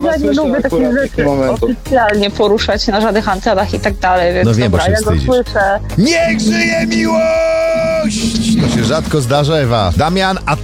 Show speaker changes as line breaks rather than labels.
ja nie
słyszę
lubię takich
akurat
rzeczy
takich momentów.
oficjalnie poruszać na żadnych antenach i tak dalej, więc
No wiem, bo
dobra,
się
ja go
wstydzisz.
słyszę.
Niech żyje miłość! To się rzadko zdarza, Ewa. Damian, a